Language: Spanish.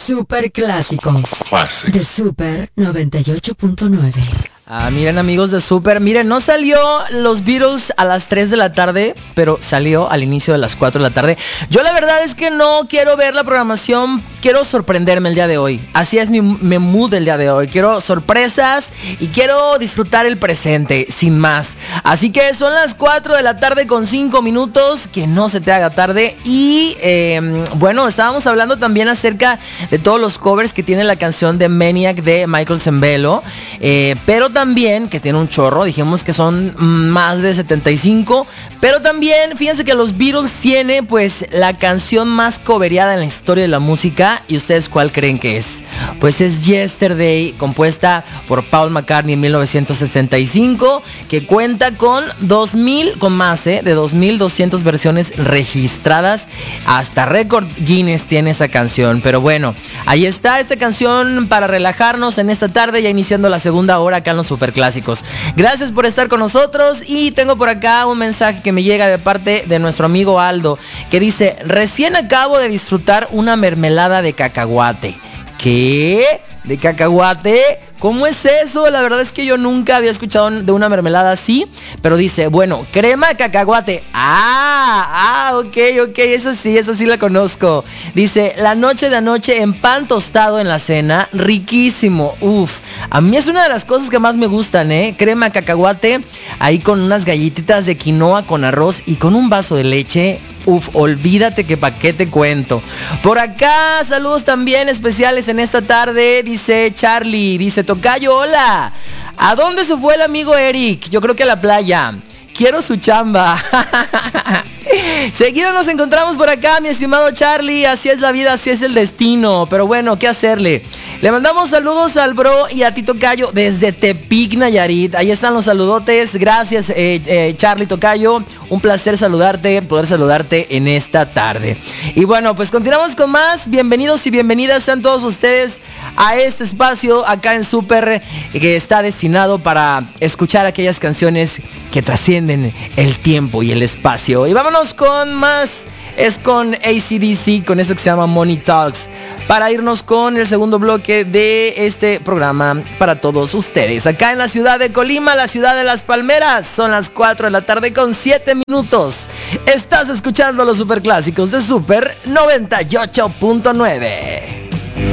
Super clásico. De Super 98.9. Miren, amigos de Super, miren, no salió los Beatles a las 3 de la tarde, pero salió al inicio de las 4 de la tarde. Yo la verdad es que no quiero ver la programación, quiero sorprenderme el día de hoy. Así es mi mood del día de hoy. Quiero sorpresas y quiero disfrutar el presente, sin más. Así que son las 4 de la tarde con 5 minutos, que no se te haga tarde. Y bueno, estábamos hablando también acerca de todos los covers que tiene la canción de Maniac de Michael Sembello, pero también que tiene un chorro, dijimos que son más de 75, pero también fíjense que los Beatles tiene pues la canción más covereada en la historia de la música. ¿Y ustedes cuál creen que es? Pues es Yesterday, compuesta por Paul McCartney en 1965, que cuenta con 2.200 versiones registradas. Hasta récord Guinness tiene esa canción. Pero bueno, ahí está esta canción para relajarnos en esta tarde, ya iniciando la segunda hora acá en los Superclásicos. Gracias por estar con nosotros. Y tengo por acá un mensaje que me llega de parte de nuestro amigo Aldo, que dice: recién acabo de disfrutar una mermelada de cacahuate. ¿Qué? ¿De cacahuate? ¿Cómo es eso? La verdad es que yo nunca había escuchado de una mermelada así. Pero dice, bueno, crema de cacahuate. Ok, esa sí la conozco. Dice, la noche de anoche en pan tostado en la cena, riquísimo. Uf, a mí es una de las cosas que más me gustan, crema de cacahuate, ahí con unas galletitas de quinoa con arroz y con un vaso de leche. Uf, olvídate que pa' qué te cuento. Por acá, saludos también especiales en esta tarde. Dice Charlie, dice, tocayo, hola. ¿A dónde se fue el amigo Eric? Yo creo que a la playa. Quiero su chamba. Seguido nos encontramos por acá, mi estimado Charlie. Así es la vida, así es el destino. Pero bueno, ¿qué hacerle? Le mandamos saludos al bro y a ti, tocayo, desde Tepic, Nayarit. Ahí están los saludotes. Gracias, Charlie, tocayo. Un placer poder saludarte en esta tarde. Y bueno, pues continuamos con más. Bienvenidos y bienvenidas sean todos ustedes a este espacio acá en Super, que está destinado para escuchar aquellas canciones que trascienden el tiempo y el espacio. Y vámonos con más. Es con AC/DC, con eso que se llama Money Talks, para irnos con el segundo bloque de este programa para todos ustedes. Acá en la ciudad de Colima, la ciudad de las palmeras, son las 4 de la tarde con 7 minutos. Estás escuchando los Superclásicos de Super 98.9.